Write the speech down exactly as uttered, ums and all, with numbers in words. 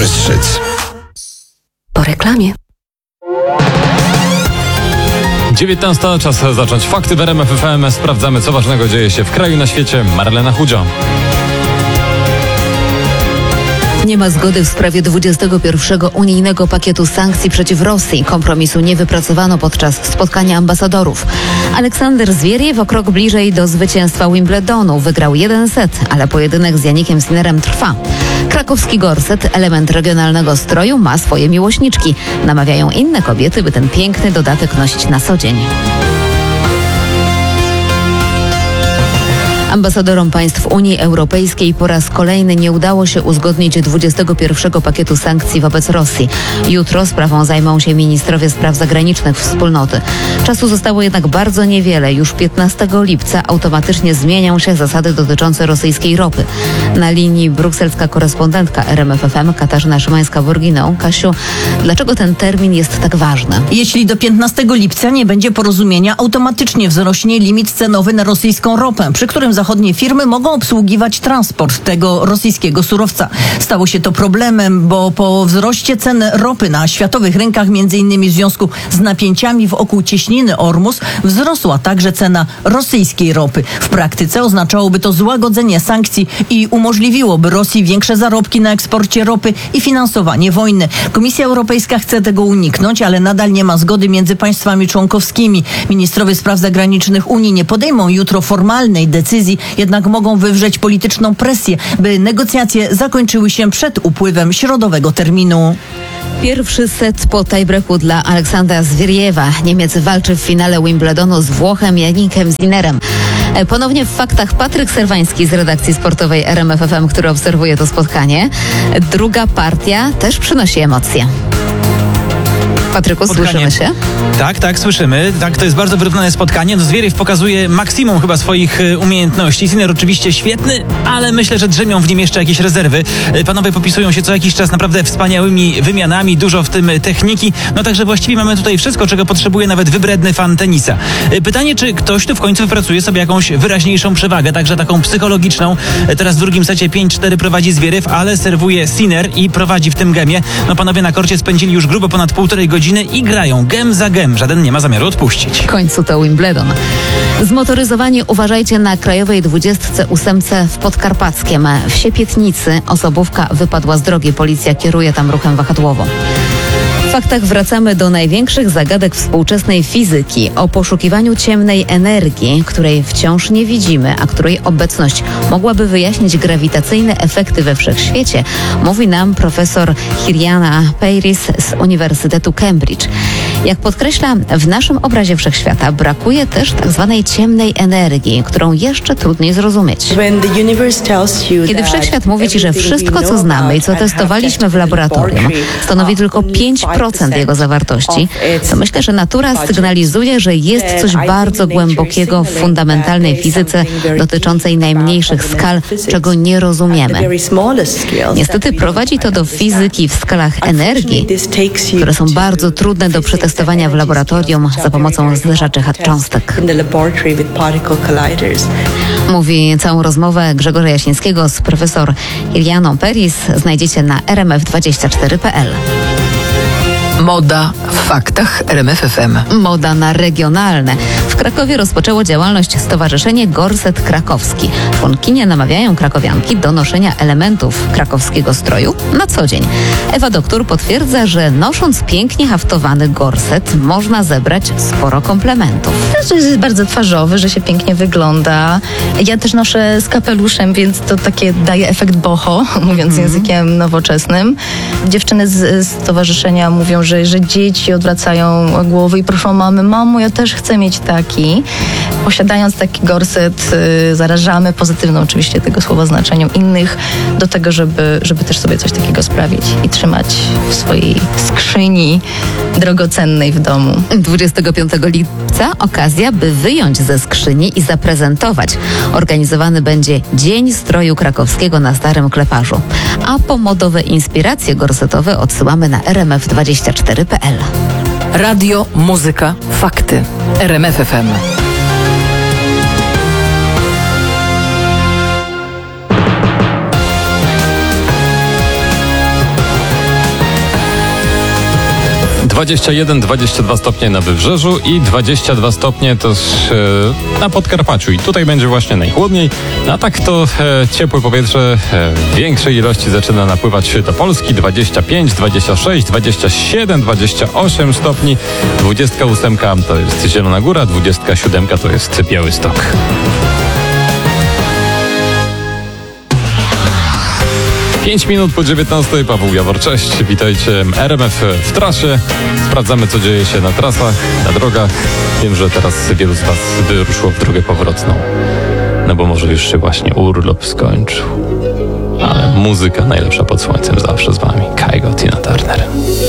Pryszczyc. Po reklamie. dziewiętnasta, czas zacząć fakty w R M F F M. Sprawdzamy, co ważnego dzieje się w kraju i na świecie. Marlena Chudzio. Nie ma zgody w sprawie dwudziestego pierwszego unijnego pakietu sankcji przeciw Rosji. Kompromisu nie wypracowano podczas spotkania ambasadorów. Aleksander Zwieriew o krok bliżej do zwycięstwa Wimbledonu. Wygrał jeden set, ale pojedynek z Janikiem Sinnerem trwa. Krakowski gorset, element regionalnego stroju, ma swoje miłośniczki. Namawiają inne kobiety, by ten piękny dodatek nosić na co dzień. Ambasadorom państw Unii Europejskiej po raz kolejny nie udało się uzgodnić dwudziestego pierwszego pakietu sankcji wobec Rosji. Jutro sprawą zajmą się ministrowie spraw zagranicznych wspólnoty. Czasu zostało jednak bardzo niewiele. Już piętnastego lipca automatycznie zmienią się zasady dotyczące rosyjskiej ropy. Na linii brukselska korespondentka R M F F M Katarzyna Szymańska-Borginą. Kasiu, dlaczego ten termin jest tak ważny? Jeśli do piętnastego lipca nie będzie porozumienia, automatycznie wzrośnie limit cenowy na rosyjską ropę, przy którym zachodnie firmy mogą obsługiwać transport tego rosyjskiego surowca. Stało się to problemem, bo po wzroście cen ropy na światowych rynkach, między innymi w związku z napięciami wokół cieśniny Ormus, wzrosła także cena rosyjskiej ropy. W praktyce oznaczałoby to złagodzenie sankcji i umożliwiłoby Rosji większe zarobki na eksporcie ropy i finansowanie wojny. Komisja Europejska chce tego uniknąć, ale nadal nie ma zgody między państwami członkowskimi. Ministrowie spraw zagranicznych Unii nie podejmą jutro formalnej decyzji, jednak mogą wywrzeć polityczną presję, by negocjacje zakończyły się przed upływem środowego terminu. Pierwszy set po tiebreaku dla Aleksandra Zwieriewa. Niemiec walczy w finale Wimbledonu z Włochem Janikiem Sinnerem. Ponownie w faktach Patryk Serwański z redakcji sportowej R M F F M, który obserwuje to spotkanie. Druga partia też przynosi emocje. Patryku, spotkanie. Słyszymy się? Tak, tak, słyszymy. Tak, to jest bardzo wyrównane spotkanie. No, Zwieriew pokazuje maksimum chyba swoich umiejętności. Sinner oczywiście świetny, ale myślę, że drzemią w nim jeszcze jakieś rezerwy. Panowie popisują się co jakiś czas naprawdę wspaniałymi wymianami, dużo w tym techniki. No także właściwie mamy tutaj wszystko, czego potrzebuje nawet wybredny fan tenisa. Pytanie, czy ktoś tu w końcu wypracuje sobie jakąś wyraźniejszą przewagę, także taką psychologiczną. Teraz w drugim secie pięć cztery prowadzi Zwieriew, ale serwuje Sinner i prowadzi w tym gemie. No panowie na korcie spędzili już grubo ponad półtorej godziny i grają gem za gem. Żaden nie ma zamiaru odpuścić. W końcu to Wimbledon. Zmotoryzowani uważajcie na krajowej dwudziestce ósemce w Podkarpackiem. W Siepietnicy osobówka wypadła z drogi. Policja kieruje tam ruchem wahadłowym. W faktach wracamy do największych zagadek współczesnej fizyki. O poszukiwaniu ciemnej energii, której wciąż nie widzimy, a której obecność mogłaby wyjaśnić grawitacyjne efekty we wszechświecie, mówi nam profesor Hiriana Peiris z Uniwersytetu Cambridge. Jak podkreśla, w naszym obrazie wszechświata brakuje też tak zwanej ciemnej energii, którą jeszcze trudniej zrozumieć. Kiedy wszechświat mówi Ci, że wszystko, co znamy i co testowaliśmy w laboratorium, stanowi tylko pięć procent jego zawartości, to myślę, że natura sygnalizuje, że jest coś bardzo głębokiego w fundamentalnej fizyce dotyczącej najmniejszych skal, czego nie rozumiemy. Niestety prowadzi to do fizyki w skalach energii, które są bardzo trudne do przetestowania w laboratorium za pomocą zderzaczy cząstek. Mówi całą rozmowę Grzegorza Jasińskiego z profesor Ilianą Peris. Znajdziecie na r m f dwadzieścia cztery kropka p l. Moda w faktach R M F F M. Moda na regionalne. W Krakowie rozpoczęło działalność Stowarzyszenie Gorset Krakowski. Członkinie namawiają krakowianki do noszenia elementów krakowskiego stroju na co dzień. Ewa Doktor potwierdza, że nosząc pięknie haftowany gorset można zebrać sporo komplementów. To jest bardzo twarzowy, że się pięknie wygląda. Ja też noszę z kapeluszem, więc to takie daje efekt boho, mówiąc mm. językiem nowoczesnym. Dziewczyny z, z stowarzyszenia mówią, że, że dzieci odwracają głowy i proszą mamy, mamo, ja też chcę mieć taki. Posiadając taki gorset, y, zarażamy pozytywną oczywiście tego słowa znaczeniem innych do tego, żeby, żeby też sobie coś takiego sprawić i trzymać w swojej skrzyni drogocennej w domu. dwudziestego piątego lipca okazja, by wyjąć ze skrzyni i zaprezentować. Organizowany będzie Dzień Stroju Krakowskiego na Starym Kleparzu. A po modowe inspiracje gorsetowe odsyłamy na r m f dwadzieścia cztery kropka p l. Radio, muzyka, fakty. R M F F M. dwadzieścia jeden dwadzieścia dwa stopnie na Wybrzeżu i dwadzieścia dwa stopnie też e, na Podkarpaciu. I tutaj będzie właśnie najchłodniej. A tak to e, ciepłe powietrze e, w większej ilości zaczyna napływać do Polski. dwadzieścia pięć, dwadzieścia sześć, dwadzieścia siedem, dwadzieścia osiem stopni. dwadzieścia osiem to jest Zielona Góra, dwadzieścia siedem to jest Białystok. Pięć minut po dziewiętnastej. Paweł Jawor, cześć. Witajcie. R M F w trasie. Sprawdzamy, co dzieje się na trasach, na drogach. Wiem, że teraz wielu z Was wyruszyło w drogę powrotną. No bo może już się właśnie urlop skończył. Ale muzyka najlepsza pod słońcem zawsze z Wami. Kygo, Tina Turner.